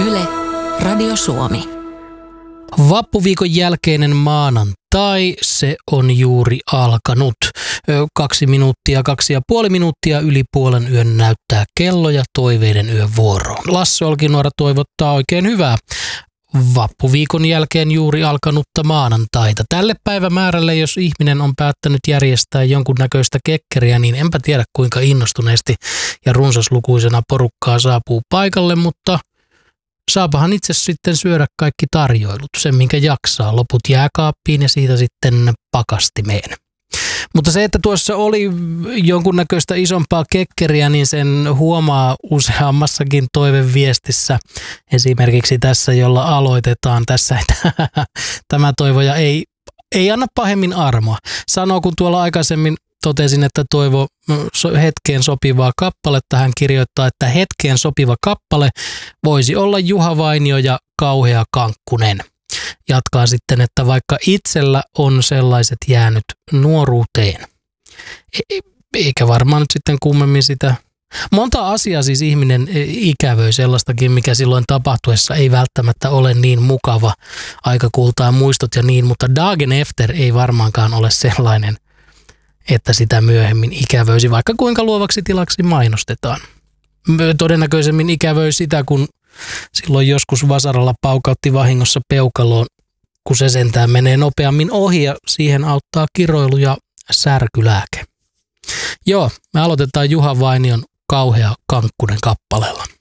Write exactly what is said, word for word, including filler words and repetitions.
Yle, Radio Suomi. Vappuviikon jälkeinen maanantai, se on juuri alkanut. Kaksi minuuttia, kaksi ja puoli minuuttia yli puolen yön näyttää kello ja toiveiden yön vuoroon. Lasse Olkinuora toivottaa oikein hyvää vappuviikon jälkeen juuri alkanutta maanantaita. Tälle päivämäärälle, jos ihminen on päättänyt järjestää jonkunnäköistä kekkeriä, niin enpä tiedä kuinka innostuneesti ja runsaslukuisena porukkaa saapuu paikalle, mutta saapahan itse sitten syödä kaikki tarjoilut, sen minkä jaksaa, loput jääkaappiin ja siitä sitten pakastimeen. Mutta se, että tuossa oli jonkunnäköistä isompaa kekkeriä, niin sen huomaa useammassakin toiveviestissä. Esimerkiksi tässä, jolla aloitetaan tässä, että tämä toivoja ei, ei anna pahemmin armoa. Sanoo, kun tuolla aikaisemmin totesin, että toivo hetkeen sopivaa kappaletta. Hän kirjoittaa, että hetkeen sopiva kappale voisi olla Juha Vainio ja Kauhea Kankkunen. Jatkaa sitten, että vaikka itsellä on sellaiset jäänyt nuoruuteen. E- eikä varmaan nyt sitten kummemmin sitä. Monta asiaa siis ihminen ikävöi sellaistakin, mikä silloin tapahtuessa ei välttämättä ole niin mukava. Aika kultaa muistot ja niin, mutta Dagen efter ei varmaankaan ole sellainen, että sitä myöhemmin ikävöisi, vaikka kuinka luovaksi tilaksi mainostetaan. Todennäköisemmin ikävöi sitä, kun silloin joskus vasaralla paukautti vahingossa peukaloon, kun se sentään menee nopeammin ohi ja siihen auttaa kiroilu ja särkylääke. Joo, me aloitetaan Juha Vainion Kauhea Kankkunen kappaleella.